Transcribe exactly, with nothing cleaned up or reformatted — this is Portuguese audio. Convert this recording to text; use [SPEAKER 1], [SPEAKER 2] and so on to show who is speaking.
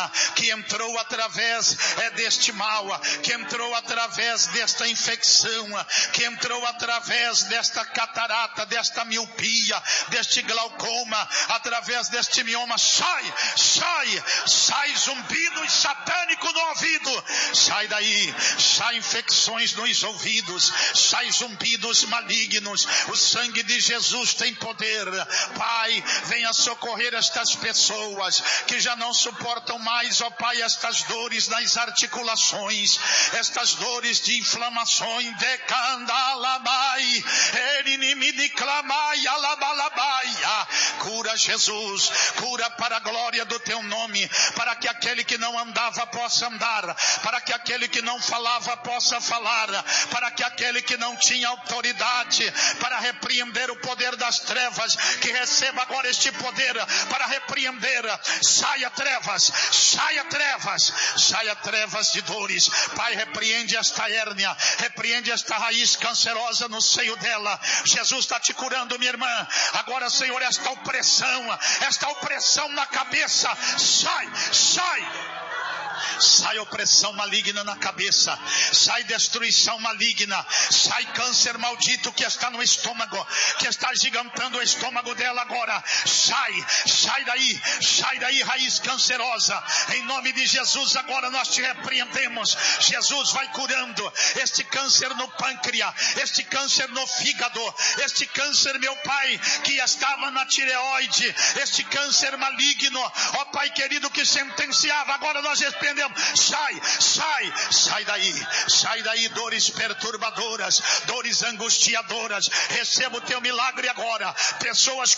[SPEAKER 1] maligna que entrou através é, deste mal, que entrou através desta infecção, que entrou através desta catarata, desta miopia, deste glaucoma, através deste mioma, sai, sai, sai zumbido satânico no ouvido, sai daí, sai infecções nos ouvidos, sai zumbidos malignos. O sangue de Jesus tem poder. Pai, venha socorrer estas pessoas que já não suportam mais, ó Pai, estas dores nas articulações, estas dores de inflamações, de candalabai, erinimidiclamai, alabalabai. Cura, Jesus, cura para a glória do teu nome, para que aquele que não andava possa andar, para que aquele que não falava possa falar, para que aquele que não tinha autoridade para repreender o poder das trevas, que receba agora este poder para repreender. Saia trevas, saia trevas, saia trevas de dores. Pai, repreende esta hérnia, repreende esta raiz cancerosa no seio dela. Jesus está te curando, minha irmã. Agora, Senhor, esta opressão, esta opressão na cabeça, sai, sai. Sai opressão maligna na cabeça, sai destruição maligna, sai câncer maldito que está no estômago, que está gigantando o estômago dela agora. Sai, sai daí, sai daí, raiz cancerosa. Em nome de Jesus, agora nós te repreendemos. Jesus vai curando este câncer no pâncreas, este câncer no fígado, este câncer, meu Pai, que estava na tireoide, este câncer maligno, ó Pai querido, que sentenciava, agora nós repreendemos. Sai, sai, sai daí, sai daí, dores perturbadoras, dores angustiadoras. Receba o teu milagre agora. Pessoas